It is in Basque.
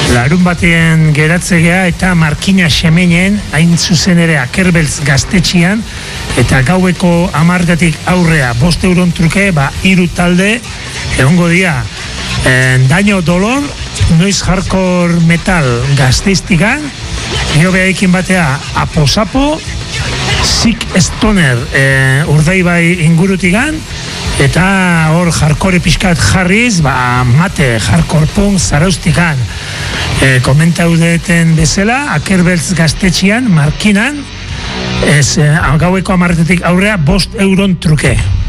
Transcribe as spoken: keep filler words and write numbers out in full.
larun batean geratzea eta Markina Xemenen hain zuzen ere Akerbeltz gaztetxian eta gaueko hamartatik aurrea bost euron truke, ba, hiru talde egongo dira. E, Daño Dolor, noiz hardcore metal Gasteiztikan, gero behaikin batea Aposapo, Sick Stoner e, Urdaibai ingurutikan, eta hor hardcore pixkat jarriz, ba, Mate, hardcore punk Zaraustikan. E, komentaudeten bezala, Akerbeltz gaztetxian, Markinan, ez, e, gaueko hamartetik aurrea bost euron truke.